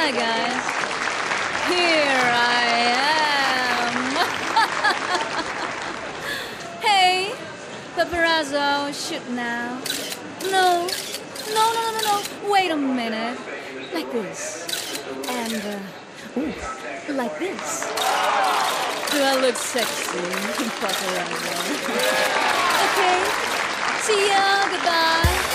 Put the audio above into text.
Hi, guys. Here I am. Hey, paparazzo, shoot now. No, wait a minute. Like this. And, like this. Do I look sexy, paparazzo? Okay. See ya, goodbye.